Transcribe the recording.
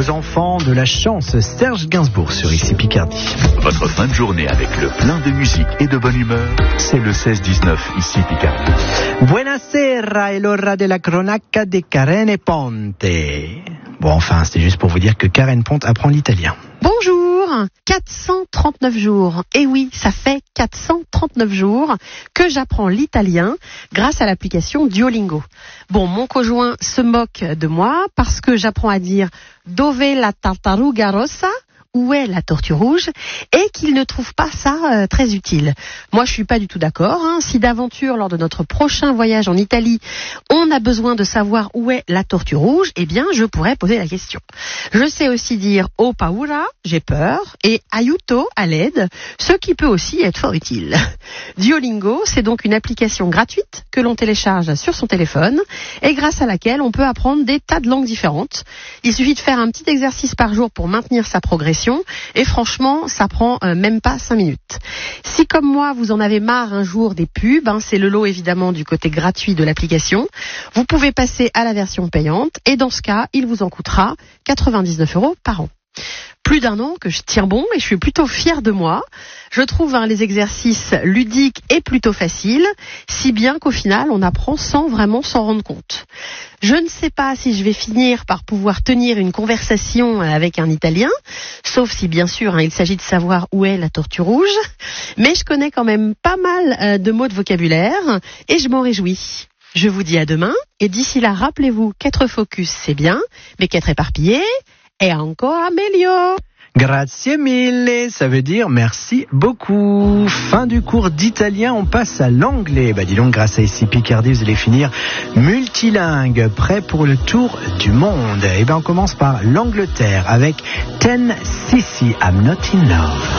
aux enfants de la chance. Serge Gainsbourg sur Ici Picardie. Votre fin de journée avec le plein de musique et de bonne humeur, c'est le 16-19 Ici Picardie. Buonasera, è l'ora della cronaca di Karen Ponte. Bon, enfin, c'était juste pour vous dire que Karen Ponte apprend l'italien. Bonjour, 439 jours. Et oui, ça fait 439 jours que j'apprends l'italien grâce à l'application Duolingo. Bon, mon conjoint se moque de moi parce que j'apprends à dire Dove la tartaruga rossa? Où est la tortue rouge, et qu'il ne trouve pas ça très utile. Moi, je suis pas du tout d'accord. Si d'aventure, lors de notre prochain voyage en Italie, on a besoin de savoir où est la tortue rouge, eh bien, je pourrais poser la question. Je sais aussi dire ho paura, j'ai peur, et aiuto, à l'aide, ce qui peut aussi être fort utile. Duolingo, c'est donc une application gratuite que l'on télécharge sur son téléphone, et grâce à laquelle on peut apprendre des tas de langues différentes. Il suffit de faire un petit exercice par jour pour maintenir sa progression. Et franchement, ça prend même pas 5 minutes. Si comme moi, vous en avez marre un jour des pubs, c'est le lot évidemment du côté gratuit de l'application, vous pouvez passer à la version payante et dans ce cas, il vous en coûtera 99 € par an. Plus d'un an que je tiens bon et je suis plutôt fière de moi. Je trouve les exercices ludiques et plutôt faciles, si bien qu'au final, on apprend sans vraiment s'en rendre compte. Je ne sais pas si je vais finir par pouvoir tenir une conversation avec un Italien, sauf si bien sûr il s'agit de savoir où est la tortue rouge, mais je connais quand même pas mal de mots de vocabulaire et je m'en réjouis. Je vous dis à demain et d'ici là, rappelez-vous qu'être focus c'est bien, mais qu'être éparpillé est encore meglio. Grazie mille, ça veut dire merci beaucoup. Fin du cours d'italien, on passe à l'anglais. Dis donc, grâce à Ici Picardie, vous allez finir multilingue, prêt pour le tour du monde. On commence par l'Angleterre avec 10cc, I'm Not In Love.